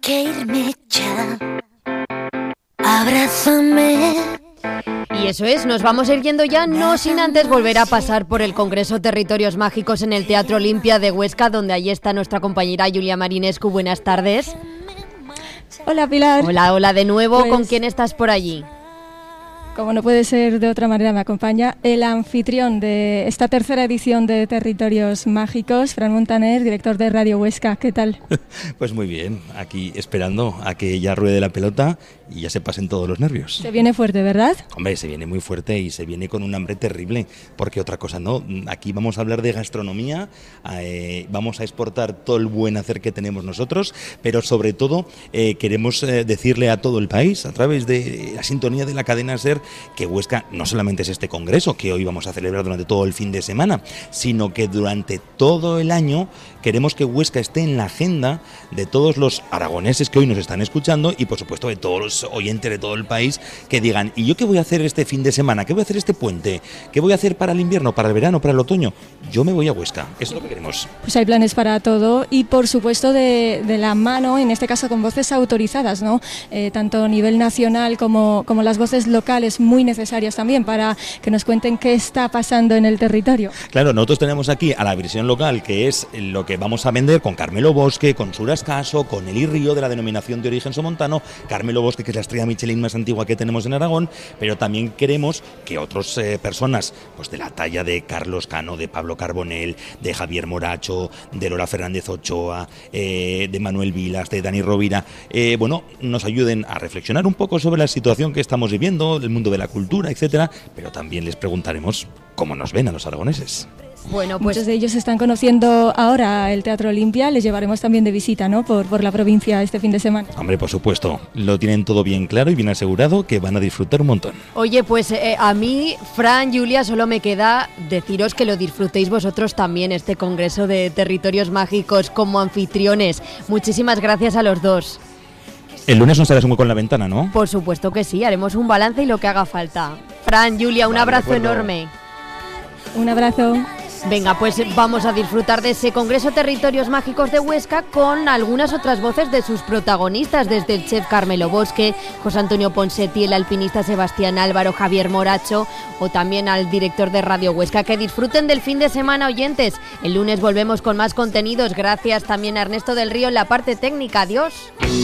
que irme ya. Abrázame. Y eso es, nos vamos a ir yendo ya, no sin antes volver a pasar por el Congreso Territorios Mágicos en el Teatro Olimpia de Huesca, donde allí está nuestra compañera Julia Marinescu. Buenas tardes. Hola, Pilar. Hola de nuevo. ¿Con quién estás por allí? Como no puede ser de otra manera, me acompaña el anfitrión de esta tercera edición de Territorios Mágicos, Fran Montaner, director de Radio Huesca. ¿Qué tal? Pues muy bien, aquí esperando a que ya ruede la pelota y ya se pasen todos los nervios. Se viene fuerte, ¿verdad? Hombre, se viene muy fuerte y se viene con un hambre terrible, porque otra cosa no. Aquí vamos a hablar de gastronomía, vamos a exportar todo el buen hacer que tenemos nosotros, pero sobre todo queremos decirle a todo el país, a través de la sintonía de la cadena SER, que Huesca no solamente es este congreso que hoy vamos a celebrar durante todo el fin de semana, sino que durante todo el año queremos que Huesca esté en la agenda de todos los aragoneses que hoy nos están escuchando y por supuesto de todos los oyentes de todo el país que digan, ¿y yo qué voy a hacer este fin de semana? ¿Qué voy a hacer este puente? ¿Qué voy a hacer para el invierno, para el verano, para el otoño? Yo me voy a Huesca, eso es lo que queremos. Pues hay planes para todo y por supuesto de la mano, en este caso con voces autorizadas, ¿no? Tanto a nivel nacional como las voces locales, muy necesarias también para que nos cuenten qué está pasando en el territorio. Claro, nosotros tenemos aquí a la versión local, que es lo que vamos a vender con Carmelo Bosque, con Sura Escaso, con Eli Río de la denominación de origen somontano, Carmelo Bosque, que es la estrella Michelin más antigua que tenemos en Aragón, pero también queremos que otras personas, pues de la talla de Carlos Cano, de Pablo Carbonell, de Javier Moracho, de Lola Fernández Ochoa, de Manuel Vilas, de Dani Rovira, nos ayuden a reflexionar un poco sobre la situación que estamos viviendo, el mundo de la cultura, etcétera, pero también les preguntaremos cómo nos ven a los aragoneses. Bueno, pues muchos de ellos están conociendo ahora el Teatro Olimpia, les llevaremos también de visita, ¿no? Por la provincia este fin de semana. Hombre, por supuesto, lo tienen todo bien claro y bien asegurado que van a disfrutar un montón. Oye, pues a mí, Fran, Julia, solo me queda deciros que lo disfrutéis vosotros también, este Congreso de Territorios Mágicos como anfitriones. Muchísimas gracias a los dos. El lunes nos harás un hueco en la ventana, ¿no? Por supuesto que sí, haremos un balance y lo que haga falta. Fran, Julia, un abrazo enorme. Un abrazo. Venga, pues vamos a disfrutar de ese Congreso Territorios Mágicos de Huesca con algunas otras voces de sus protagonistas, desde el chef Carmelo Bosque, José Antonio Ponseti, el alpinista Sebastián Álvaro, Javier Moracho o también al director de Radio Huesca. Que disfruten del fin de semana, oyentes. El lunes volvemos con más contenidos. Gracias también a Ernesto del Río en la parte técnica. Adiós.